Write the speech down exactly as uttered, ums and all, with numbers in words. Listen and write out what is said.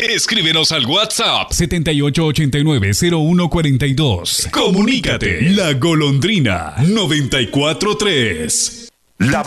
Escríbenos al WhatsApp setenta y ocho ochenta y nueve cero uno cuarenta y dos. Comunícate. La Golondrina noventa y cuatro tres. La